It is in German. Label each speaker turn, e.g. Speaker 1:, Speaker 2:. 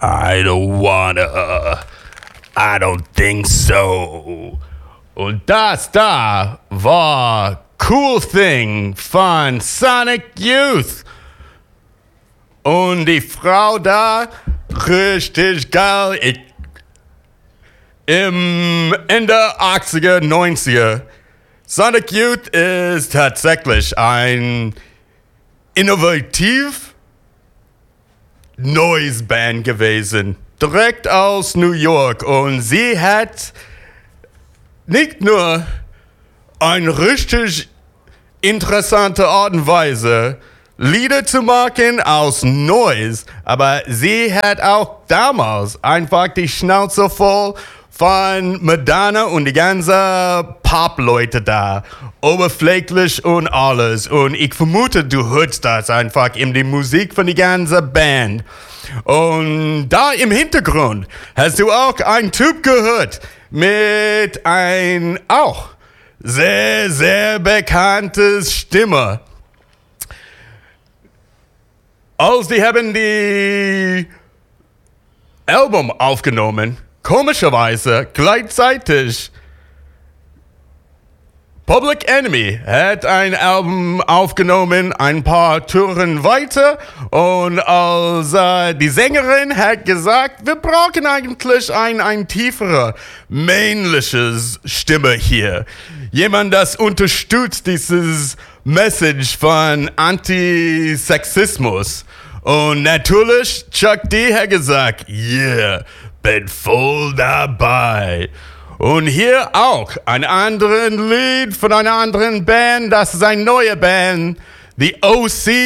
Speaker 1: I don't wanna. I don't think so. Und das da war Cool Thing von Sonic Youth. Und die Frau da, richtig geil. Im Ende 80er, 90er. Sonic Youth ist tatsächlich ein innovativ Noise Band gewesen. Direkt aus New York. Und sie hat nicht nur eine richtig interessante Art und Weise, Lieder zu machen aus Noise, aber sie hat auch damals einfach die Schnauze voll von Madonna und die ganzen Pop-Leute da. Oberflächlich und alles. Und ich vermute, du hörst das einfach in der Musik von der ganzen Band. Und da im Hintergrund hast du auch einen Typ gehört mit ein auch sehr, sehr bekanntes Stimme. Als die haben die Album aufgenommen, komischerweise gleichzeitig Public Enemy hat ein Album aufgenommen, ein paar Touren weiter, und als die Sängerin hat gesagt, wir brauchen eigentlich ein tieferer, männliches Stimme hier. Jemand, das unterstützt dieses Message von Antisexismus. Und natürlich, Chuck D hat gesagt, yeah, bin voll dabei. Und hier auch ein anderes Lied von einer anderen Band, das ist eine neue Band, The O.C.